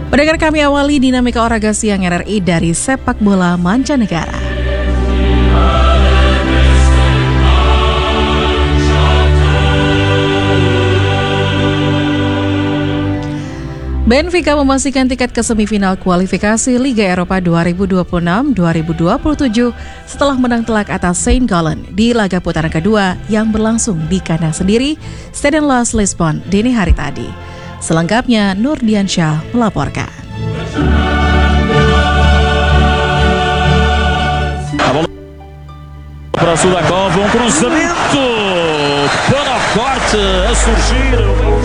Pendengar, kami awali dinamika olahraga siang RRI dari sepak bola mancanegara. Benfica memastikan tiket ke semifinal kualifikasi Liga Eropa 2026-2027 setelah menang telak atas St. Gallen di laga putaran kedua yang berlangsung di kandang sendiri Stadion Las Lisbon dini hari tadi. Selengkapnya Nurdiansyah melaporkan. Para Sudakov, cruzamento para o corte a surgir.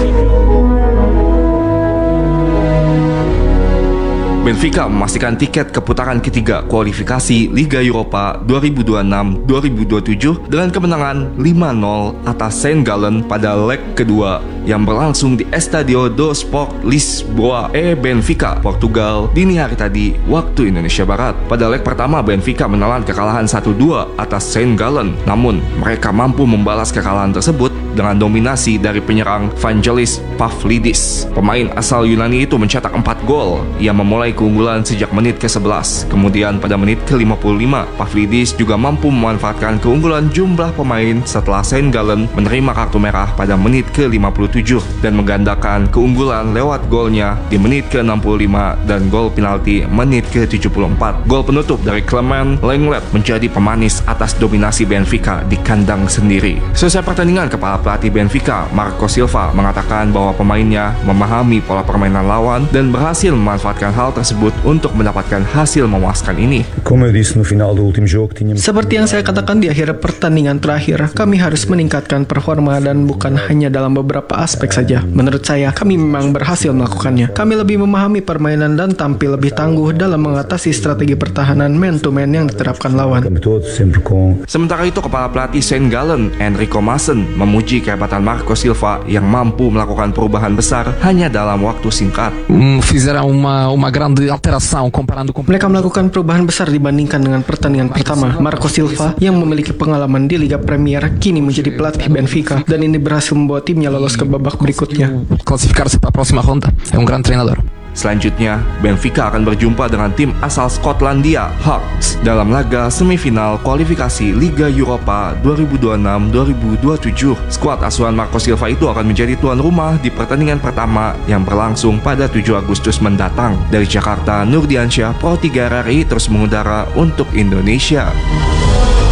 Benfica memastikan tiket ke putaran ketiga kualifikasi Liga Eropa 2026-2027 dengan kemenangan 5-0 atas St. Gallen pada leg kedua yang berlangsung di Estadio do Sport Lisboa Benfica, Portugal dini hari tadi waktu Indonesia Barat. Pada leg pertama Benfica menelan kekalahan 1-2 atas St. Gallen, namun mereka mampu membalas kekalahan tersebut dengan dominasi dari penyerang Vangelis Pavlidis. Pemain asal Yunani itu mencetak 4 gol. Ia memulai keunggulan sejak menit ke-11. Kemudian pada menit ke-55, Pavlidis juga mampu memanfaatkan keunggulan jumlah pemain setelah St. Gallen menerima kartu merah pada menit ke-57 dan menggandakan keunggulan lewat golnya di menit ke-65 dan gol penalti menit ke-74. Gol penutup dari Clement Lenglet menjadi pemanis atas dominasi Benfica di kandang sendiri. Selesai pertandingan, kepala pelatih Benfica, Marco Silva, mengatakan bahwa pemainnya memahami pola permainan lawan dan berhasil memanfaatkan hal tersebut untuk mendapatkan hasil memuaskan ini. Seperti yang saya katakan di akhir pertandingan terakhir, kami harus meningkatkan performa dan bukan hanya dalam beberapa aspek saja. Menurut saya, kami memang berhasil melakukannya. Kami lebih memahami permainan dan tampil lebih tangguh dalam mengatasi strategi pertahanan man-to-man yang diterapkan lawan. Sementara itu, kepala pelatih St. Gallen, Enrico Maassen, memuji kehebatan Marco Silva yang mampu melakukan perubahan besar hanya dalam waktu singkat. Mereka melakukan perubahan besar dibandingkan dengan pertandingan pertama. Marco Silva yang memiliki pengalaman di Liga Premier kini menjadi pelatih Benfica dan ini berhasil membawa timnya lolos ke babak berikutnya. Selanjutnya, Benfica akan berjumpa dengan tim asal Skotlandia, Hearts, dalam laga semifinal kualifikasi Liga Eropa 2026-2027. Skuad asuhan Marco Silva itu akan menjadi tuan rumah di pertandingan pertama yang berlangsung pada 7 Agustus mendatang. Dari Jakarta, Nurdiansyah, Pro 3 RRI terus mengudara untuk Indonesia.